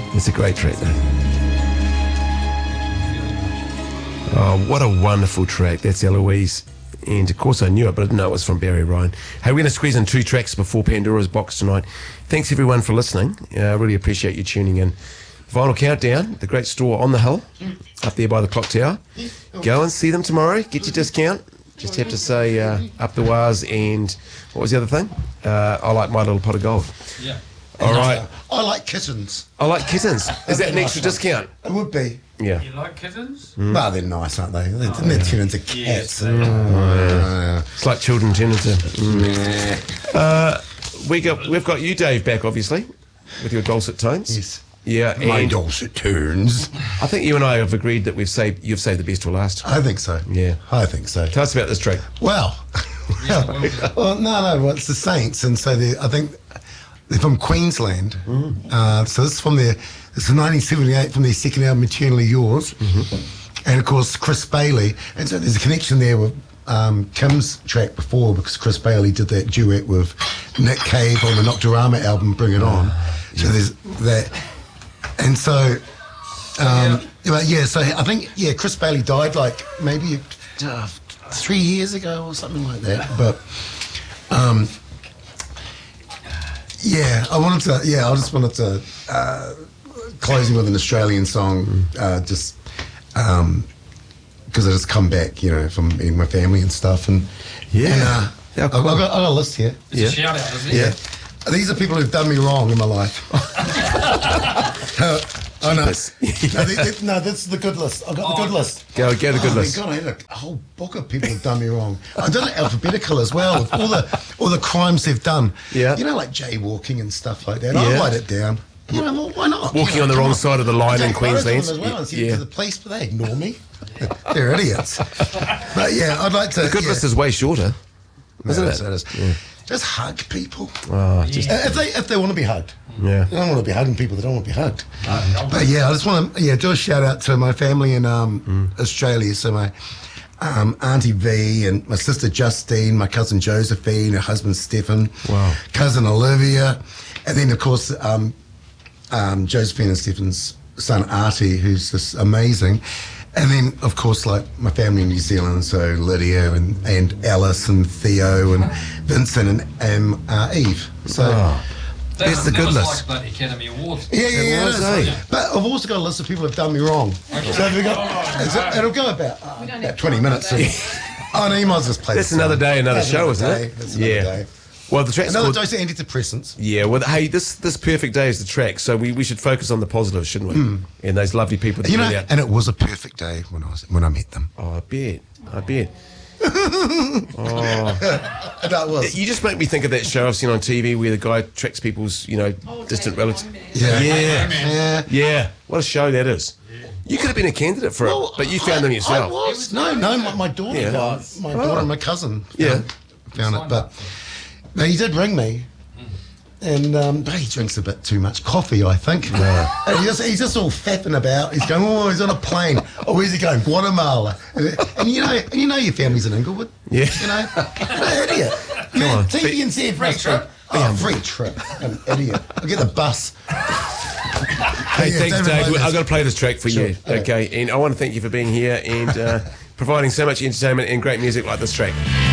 It's a great track, though. Oh, what a wonderful track. That's Eloise. And of course I knew it, but I didn't know it was from Barry Ryan. Hey, we're going to squeeze in 2 tracks before Pandora's Box tonight. Thanks everyone for listening. I really appreciate you tuning in. Vinyl Countdown, the great store on the hill, up there by the clock tower. Go and see them tomorrow. Get your discount. Just have to say up the wires and what was the other thing? I like My Little Pot of Gold. Yeah. All right. I like kittens. I like kittens. Is that an extra discount? It would be. Yeah. You like kittens? Well, they're nice, aren't they? They're turn into cats. Yes, It's like children turn into... We've got you, Dave, back, obviously, with your dulcet tones. Yes. Yeah, My and dulcet tones. I think you and I have agreed that you've saved the best till last. I think so. Yeah. I think so. Tell us about this track. Well, no, it's the Saints, and so I think they're from Queensland. So this is from this is 1978 from their second album, Eternally Yours, and of course Chris Bailey, and so there's a connection there with Kim's track before because Chris Bailey did that duet with Nick Cave on the Nocturama album, Bring It On. So there's that, and so. So I think Chris Bailey died like maybe 3 years ago or something like that. But I just wanted to closing with an Australian song, because I just come back, from meeting my family and stuff, and I've got a list here. It's a shout out, isn't it? Yeah, these are people who've done me wrong in my life. Oh no! No, this is the good list. I've got the good list. Go get a good list. God, I had a whole book of people who've done me wrong. I've done it alphabetical as well, with all the crimes they've done. Yeah. Like jaywalking and stuff like that. Yeah. I'll write it down. Why not? Walking on the wrong side of the line in Queensland. As well and to the police, but they ignore me. They're idiots. But I'd like to. The good list is way shorter, isn't it? It is. Yeah. Just hug people. If they want to be hugged. Yeah. They don't want to be hugging people that don't want to be hugged. But I just want to do a shout out to my family in Australia. So my Auntie V and my sister Justine, my cousin Josephine, her husband Stephen, cousin Olivia, and then of course Josephine and Stephen's son Artie, who's just amazing. And then, of course, like my family in New Zealand, so Lydia and Alice and Theo and Vincent and Eve. So that's the good list. Like the Academy Awards. Yeah, it is. But I've also got a list of people who've done me wrong. Okay. So it'll go about 20 minutes. No, you might as well just play. That's another day, another show, isn't it? That's another day. Well, the track's another dose of antidepressants. Yeah, well, hey, this perfect day is the track, so we should focus on the positives, shouldn't we? And those lovely people that out. And it was a perfect day when I met them. Oh, I bet. That was. You just make me think of that show I've seen on TV where the guy tracks people's, distant relatives. Yeah. What a show that is. You could have been a candidate for it, but you found them yourself. I was. No, my daughter. My daughter and my cousin. Found it, but. No, he did ring me, and but he drinks a bit too much coffee, I think. Yeah. And he's just all fapping about. He's going, he's on a plane. Oh, where's he going? Guatemala. And you know your family's in Inglewood. Yeah. Idiot. Come on. TVNZ free trip. Free trip. An idiot. I'll get the bus. Hey, thanks, Dave. I've got to play this track for you. Okay, and I want to thank you for being here and providing so much entertainment and great music like this track.